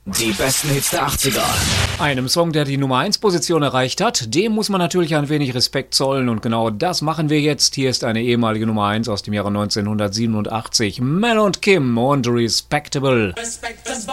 Die besten Hits der 80er. Einem Song, der die Nummer 1 Position erreicht hat, dem muss man natürlich ein wenig Respekt zollen und genau das machen wir jetzt. Hier ist eine ehemalige Nummer 1 aus dem Jahre 1987, Mel und Kim und Respectable.